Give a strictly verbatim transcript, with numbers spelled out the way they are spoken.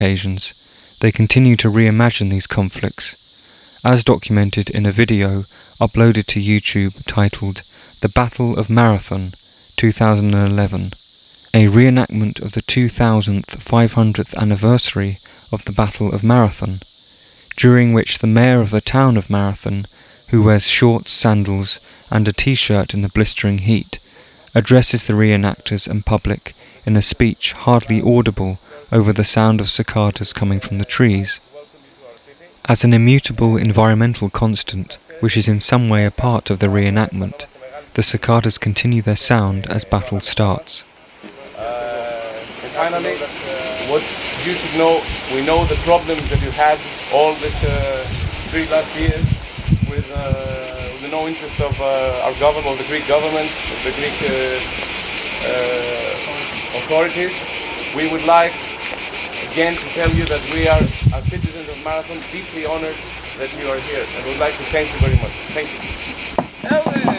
occasions, they continue to reimagine these conflicts, as documented in a video uploaded to YouTube titled The Battle of Marathon twenty eleven, a reenactment of the two thousand five hundredth anniversary of the Battle of Marathon, during which the mayor of the town of Marathon, who wears shorts, sandals, and a t-shirt in the blistering heat, addresses the reenactors and public in a speech hardly audible over the sound of cicadas coming from the trees. As an immutable environmental constant, which is in some way a part of the reenactment, the cicadas continue their sound as battle starts. Uh, and finally, what you should know, we know the problems that you had all this uh, three last years with, uh, with the no interest of uh, our government, or the Greek government, the Greek uh, uh, authorities. We would like again to tell you that we are, as citizens of Marathon, deeply honored that you are here, and would like to thank you very much. Thank you.